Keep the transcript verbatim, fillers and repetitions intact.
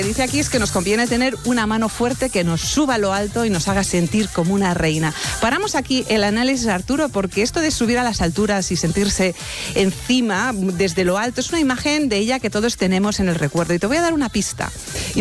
Dice aquí es que nos conviene tener una mano fuerte que nos suba a lo alto y nos haga sentir como una reina. Paramos aquí el análisis, Arturo, porque esto de subir a las alturas y sentirse encima, desde lo alto, es una imagen de ella que todos tenemos en el recuerdo. Y te voy a dar una pista.